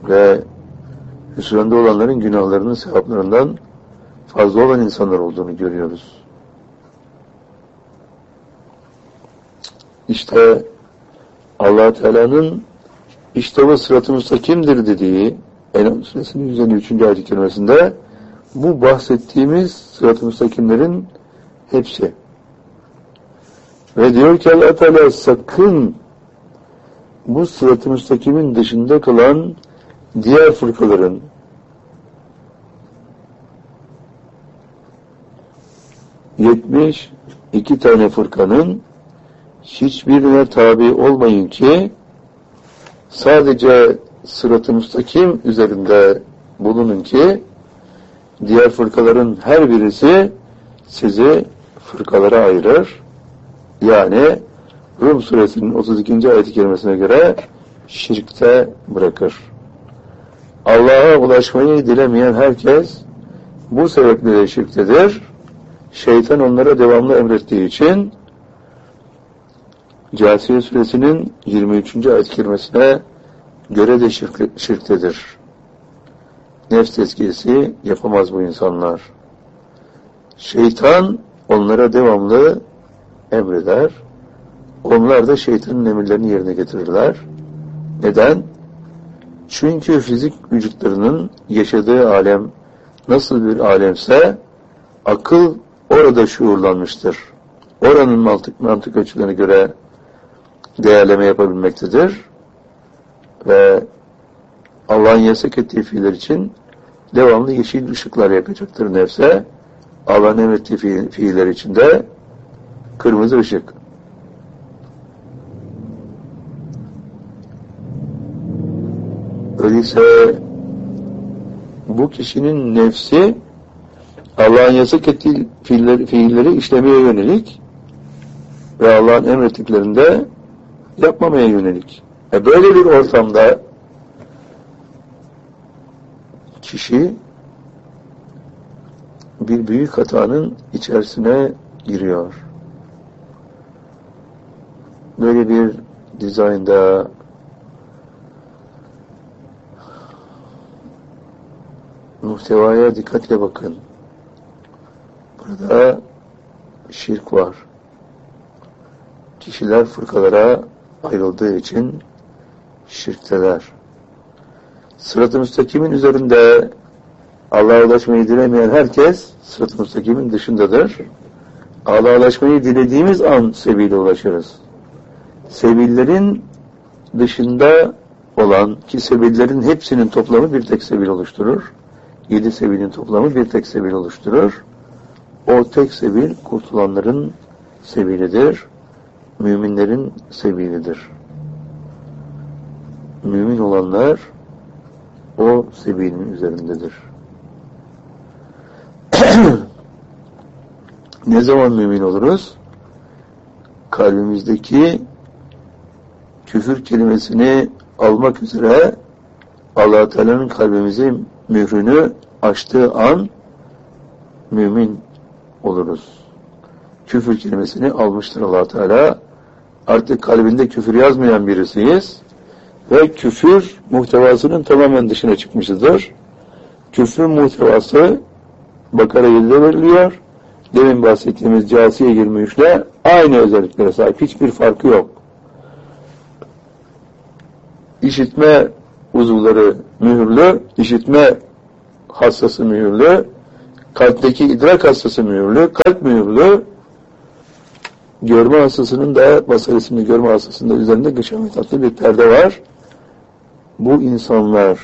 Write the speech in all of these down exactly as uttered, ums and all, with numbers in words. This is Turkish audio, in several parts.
ve hüsranda olanların günahlarının sevaplarından fazla olan insanlar olduğunu görüyoruz. İşte Allah Teala'nın işte bu sırat-ı müstakimdir dediği En'am suresinin yüz elli üçüncü ayet-i kerimesinde bu bahsettiğimiz sırat-ı müstakimlerin hepsi. Ve diyor ki Allah Teala sakın bu sırat-ı müstakimin dışında kalan diğer fırkaların yetmiş iki tane fırkanın hiçbirine tabi olmayın ki sadece sırat-ı müstakim üzerinde bulunun ki diğer fırkaların her birisi sizi fırkalara ayırır. Yani Rum suresinin otuz ikinci ayet-i kerimesine göre şirkte bırakır. Allah'a ulaşmayı dilemeyen herkes bu sebeple de şirktedir. Şeytan onlara devamlı emrettiği için Câsiye suresinin yirmi üçüncü ayet-i kerimesine göre de şirk, şirktedir. Nefs tezkiyesi yapamaz bu insanlar. Şeytan onlara devamlı emreder. Onlar da şeytanın emirlerini yerine getirirler. Neden? Çünkü fizik vücutlarının yaşadığı alem nasıl bir alemse akıl orada şuurlanmıştır. Oranın mantık, mantık ölçülerine göre değerleme yapabilmektedir. Ve Allah'ın yasak ettiği fiiller için devamlı yeşil ışıklar yakacaktır nefse. Allah'ın emrettiği fi fiiller için de kırmızı ışık. Öyleyse bu kişinin nefsi Allah'ın yasak ettiği fiilleri, fiilleri işlemeye yönelik ve Allah'ın emrettiklerinde yapmamaya yönelik. E böyle bir ortamda kişi bir büyük hatanın içerisine giriyor. Böyle bir dizaynda muhtevaya dikkatle bakın. Burada şirk var. Kişiler fırkalara ayrıldığı için şirkteler. Sırat-ı müstakimin üzerinde Allah'a ulaşmayı dilemeyen herkes sırat-ı müstakimin dışındadır. Allah'a ulaşmayı dilediğimiz an sebile ulaşırız. Sebillerin dışında olan ki sebillerin hepsinin toplamı bir tek sebil oluşturur. Yedi sebilin toplamı bir tek sebil oluşturur. O tek sebil kurtulanların sebilidir. Müminlerin sebilidir. Mümin olanlar o sebilin üzerindedir. Ne zaman mümin oluruz? Kalbimizdeki küfür kelimesini almak üzere Allah Teala'nın kalbimize mührünü açtığı an mümin oluruz. Küfür kelimesini almıştır Allah Teala. Artık kalbinde küfür yazmayan birisiyiz ve küfür muhtevasının tamamen dışına çıkmışızdır. Küfrün muhtevası Bakara yedide veriliyor. Demin bahsettiğimiz Câsiye yirmi üçle aynı özelliklere sahip. Hiçbir farkı yok. İşitme uzuvları mühürlü, işitme hassası mühürlü, kalpteki idrak hassası mühürlü, kalp mühürlü, görme hassasının da Basar isimli görme hassasının da üzerinde gışamet adlı bir perde var. Bu insanlar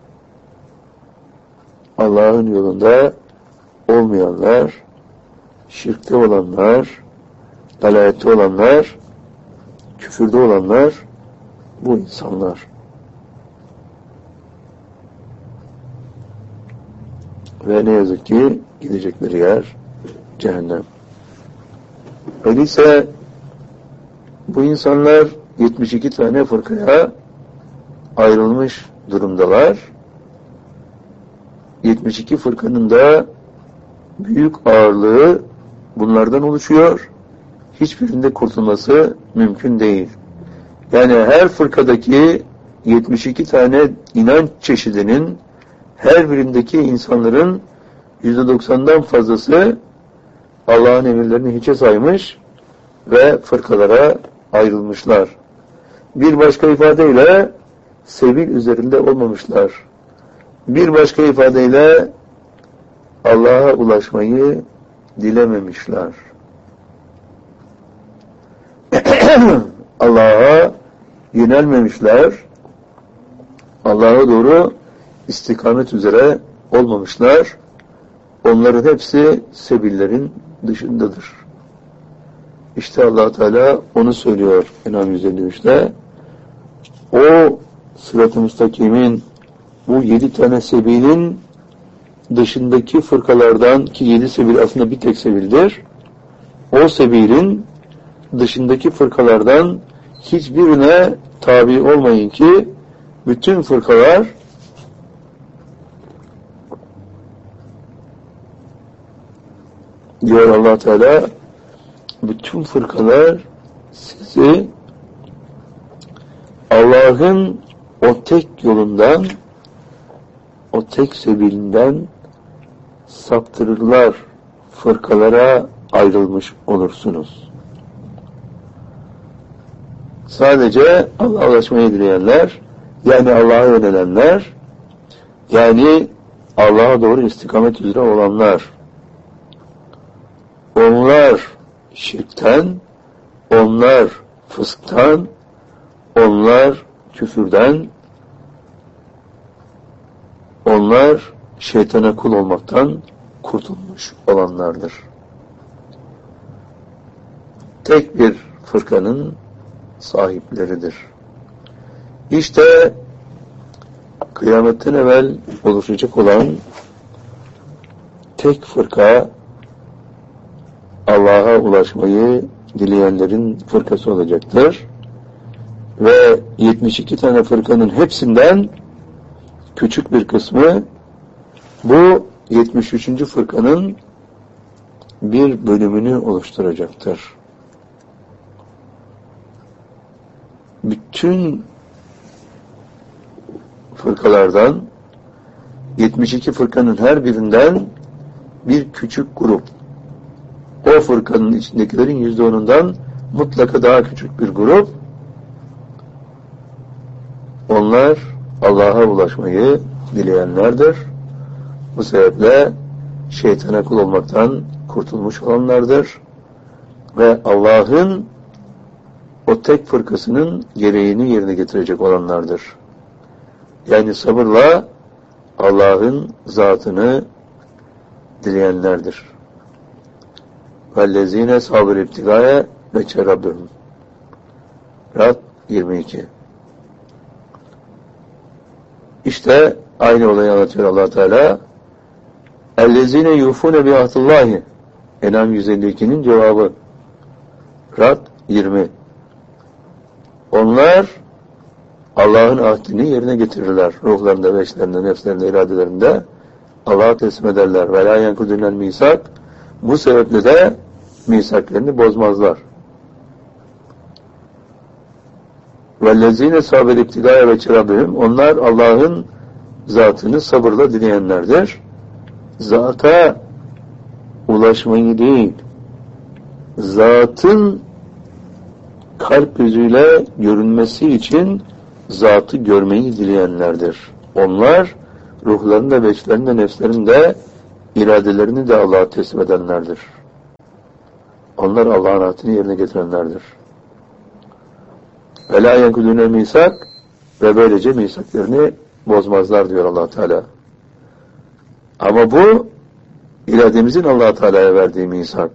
Allah'ın yolunda olmayanlar, şirkte olanlar, dalalette olanlar, küfürde olanlar bu insanlar. Ve ne yazık ki gidecekleri yer cehennem. Öyleyse bu insanlar yetmiş iki tane fırkaya ayrılmış durumdalar. yetmiş iki fırkanın da büyük ağırlığı bunlardan oluşuyor. Hiçbirinde kurtulması mümkün değil. Yani her fırkadaki yetmiş iki tane inanç çeşidinin her birindeki insanların yüzde doksandan fazlası Allah'ın emirlerini hiçe saymış ve fırkalara ayrılmışlar. Bir başka ifadeyle sebil üzerinde olmamışlar. Bir başka ifadeyle Allah'a ulaşmayı dilememişler. Allah'a yönelmemişler. Allah'a doğru istikamet üzere olmamışlar. Onların hepsi sebillerin dışındadır. İşte Allah Teala onu söylüyor En'am yüz elli üçte. O sırat-ı müstakimin bu yedi tane sebilin dışındaki fırkalardan, ki yedi sebil aslında bir tek sebildir, o sebilin dışındaki fırkalardan hiçbirine tabi olmayın ki bütün fırkalar diyor Allah Teala, bütün fırkalar sizi Allah'ın o tek yolundan, o tek sebilinden saptırırlar, fırkalara ayrılmış olursunuz. Sadece Allah'a ulaşmayı dileyenler, yani Allah'a yönelenler, yani Allah'a doğru istikamet üzere olanlar, onlar şirkten, onlar fısktan, onlar küfürden, onlar şeytana kul olmaktan kurtulmuş olanlardır. Tek bir fırkanın sahipleridir. İşte kıyametten evvel oluşacak olan tek fırka Allah'a ulaşmayı dileyenlerin fırkası olacaktır. Ve yetmiş iki tane fırkanın hepsinden küçük bir kısmı bu yetmiş üçüncü fırkanın bir bölümünü oluşturacaktır. Bütün fırkalardan, yetmiş iki fırkanın her birinden bir küçük grup, o fırkanın içindekilerin yüzde onundan mutlaka daha küçük bir grup, onlar Allah'a ulaşmayı dileyenlerdir. Bu sebeple şeytana kul olmaktan kurtulmuş olanlardır. Ve Allah'ın o tek fırkasının gereğini yerine getirecek olanlardır. Yani sabırla Allah'ın zatını dileyenlerdir. وَالَّذ۪ينَ sabır iptigâye ve çerabbihum. Rad yirmi iki. İşte aynı olayı anlatıyor Allah Teala. اَلَّذ۪ينَ يُوفُونَ بِعَهْدِ اللّٰهِ. En'am yüz elli ikinin cevabı. Rad yirmi. Onlar Allah'ın ahdini yerine getirirler. Ruhlarında, beşlerinde, nefslerinde, iradelerinde Allah'a teslim ederler. وَلَا يَنْكُدُنَ الْمِيسَاقِ. Bu sebeple de misaklerini bozmazlar. وَالَّذ۪ينَ sabır iptigâye ve çerabbihim. Onlar Allah'ın zatını sabırla dileyenlerdir. Zata ulaşmayı değil, zatın kalp gözüyle görünmesi için zatı görmeyi dileyenlerdir. Onlar ruhlarında, beşlerinde, nefslerinde, iradelerini de Allah'a teslim edenlerdir. Onlar Allah'ın ahdini yerine getirenlerdir. Ve la yenkudûne misak, ve böylece misaklerini bozmazlar diyor Allah Teala. Ama bu irademizin Allah Teala'ya verdiği misak.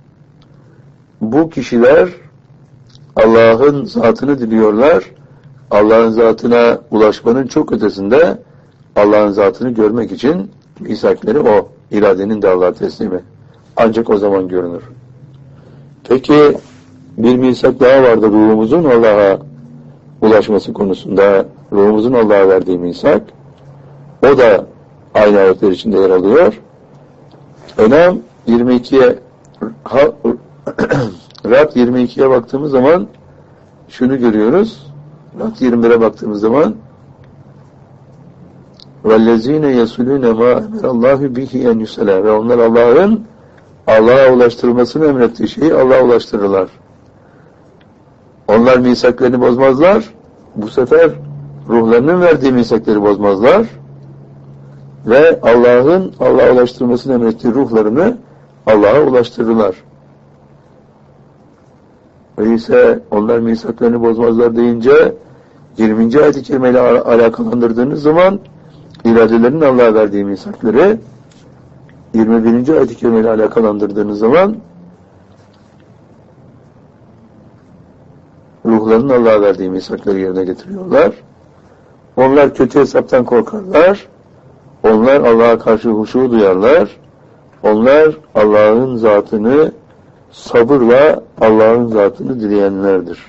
Bu kişiler Allah'ın zatını diliyorlar. Allah'ın zatına ulaşmanın çok ötesinde Allah'ın zatını görmek için misakleri o. İradenin de Allah'a teslimi. Ancak o zaman görünür. Peki bir misak daha vardı ruhumuzun Allah'a ulaşması konusunda. Ruhumuzun Allah'a verdiği misak. O da aynı ayetler içinde yer alıyor. En'am yirmi ikiye Rad yirmi ikiye baktığımız zaman şunu görüyoruz. Rad yirmi bire baktığımız zaman وَالَّذ۪ينَ يَسُلُونَ مَا اَمَرَ اللّٰهُ بِهِ اَنْ يُسَلَى ve onlar Allah'ın Allah'a ulaştırılmasını emrettiği şeyi Allah'a ulaştırırlar. Onlar misaklarını bozmazlar. Bu sefer ruhlarının verdiği misakları bozmazlar. Ve Allah'ın Allah'a ulaştırmasını emrettiği ruhlarını Allah'a ulaştırırlar. Öyleyse onlar misaklarını bozmazlar deyince yirminci ayet-i kerimeyle alakalandırdığınız zaman iradelerinin Allah'a verdiği misakları, yirmi birinci ayet-i kerimeyle alakalandırdığınız zaman ruhlarının Allah'a verdiği misakları yerine getiriyorlar. Onlar kötü hesaptan korkarlar. Onlar Allah'a karşı huşu duyarlar. Onlar Allah'ın zatını sabırla Allah'ın zatını dileyenlerdir.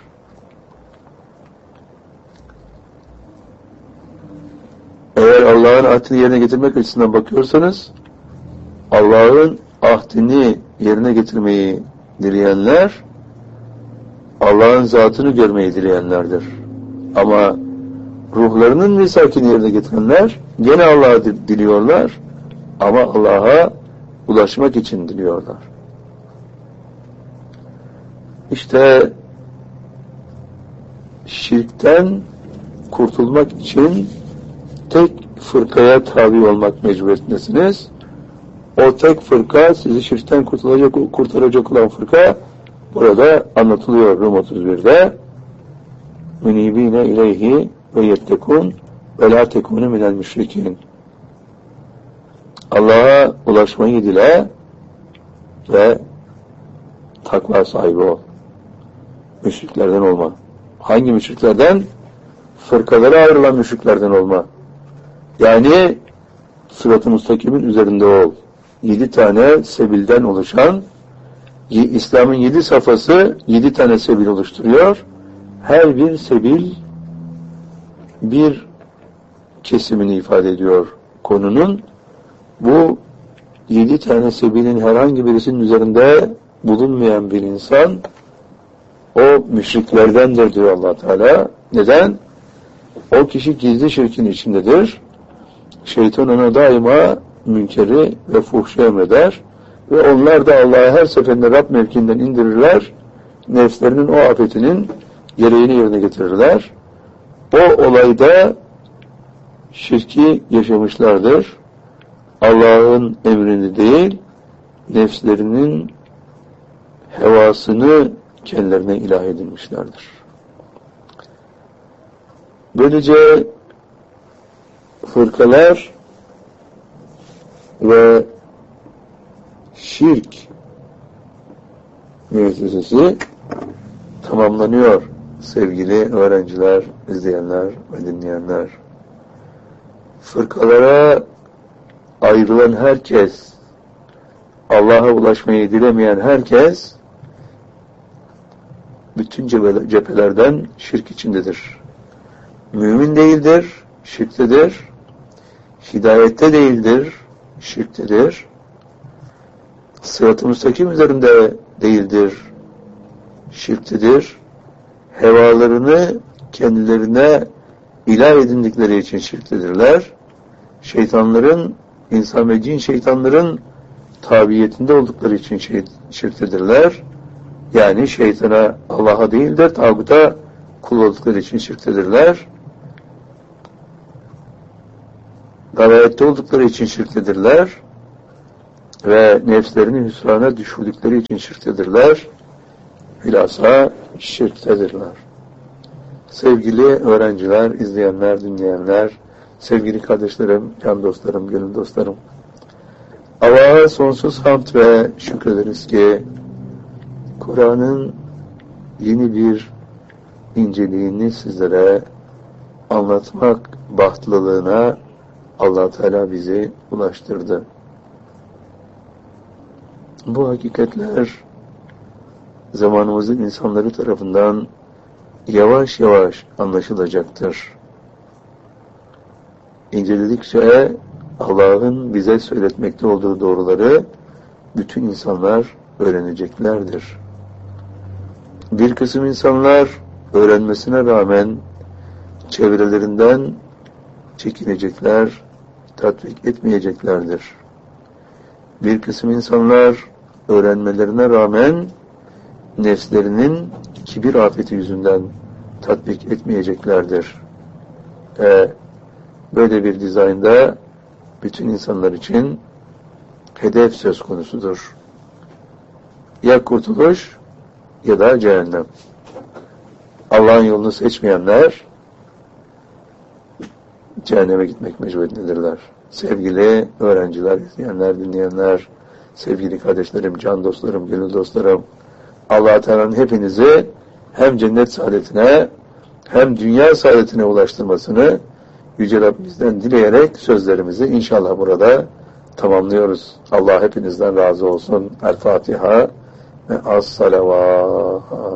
Eğer Allah'ın ahdini yerine getirmek açısından bakıyorsanız, Allah'ın ahdini yerine getirmeyi dileyenler, Allah'ın zatını görmeyi dileyenlerdir. Ama ruhlarının misakini yerine getirenler, gene Allah'ı diliyorlar, ama Allah'a ulaşmak için diliyorlar. İşte şirkten kurtulmak için tek fırkaya tabi olmak mecburiyetindesiniz. O tek fırka, sizi şirkten kurtulacak, kurtaracak olan fırka burada anlatılıyor Rum otuz birde. Münibine ileyhi ve yettekun ve la tekunu minel müşrikin. Allah'a ulaşmayı dile ve takva sahibi ol. Müşriklerden olma. Hangi müşriklerden? Fırkalara ayrılan müşriklerden olma. Yani sırat-ı müstakimin üzerinde ol. Yedi tane sebilden oluşan, İslam'ın yedi safhası yedi tane sebil oluşturuyor. Her bir sebil bir kesimini ifade ediyor konunun. Bu yedi tane sebilin herhangi birisinin üzerinde bulunmayan bir insan o müşriklerdendir diyor Allah Teala. Neden? O kişi gizli şirkin içindedir. Şeytan ona daima münkeri ve fuhşu emreder ve onlar da Allah'a her seferinde Rab mevkiinden indirirler. Nefslerinin o afetinin gereğini yerine getirirler. O olayda şirki yaşamışlardır. Allah'ın emrini değil, nefslerinin hevasını kendilerine ilah edilmişlerdir. Böylece fırkalar ve şirk müessesesi tamamlanıyor sevgili öğrenciler, izleyenler ve dinleyenler. Fırkalara ayrılan herkes, Allah'a ulaşmayı dilemeyen herkes bütün cephelerden şirk içindedir. Mümin değildir, şirktedir. Hidayette değildir, şirktedir. Sırat-ı müstakim üzerinde değildir, şirktedir. Hevalarını kendilerine ilah edindikleri için şirktedirler. Şeytanların, insan ve cin şeytanların tabiyetinde oldukları için şirktedirler. Yani şeytana, Allah'a değil de tağuta kul oldukları için şirktedirler. Dalayette oldukları için şirktedirler. Ve nefslerini hüsrana düşürdükleri için şirktedirler. Bilhassa şirktedirler. Sevgili öğrenciler, izleyenler, dinleyenler, sevgili kardeşlerim, can dostlarım, gönül dostlarım, Allah'a sonsuz hamd ve şükrederiz ki Kur'an'ın yeni bir inceliğini sizlere anlatmak bahtlılığına Allah Teala bizi ulaştırdı. Bu hakikatler zamanımızın insanları tarafından yavaş yavaş anlaşılacaktır. İnceledikçe Allah'ın bize söyletmekte olduğu doğruları bütün insanlar öğreneceklerdir. Bir kısım insanlar öğrenmesine rağmen çevrelerinden çekinecekler, tatbik etmeyeceklerdir. Bir kısım insanlar öğrenmelerine rağmen nefslerinin kibir afeti yüzünden tatbik etmeyeceklerdir. E, böyle bir dizaynda bütün insanlar için hedef söz konusudur. Ya kurtuluş ya da cehennem. Allah'ın yolunu seçmeyenler cehenneme gitmek mecburiyetindedirler. Sevgili öğrenciler, izleyenler, dinleyenler, sevgili kardeşlerim, can dostlarım, gönül dostlarım, Allah-u Teala'nın hepinizi hem cennet saadetine hem dünya saadetine ulaştırmasını Yüce Rabbimizden dileyerek sözlerimizi inşallah burada tamamlıyoruz. Allah hepinizden razı olsun. El Fatiha ve as-salavat.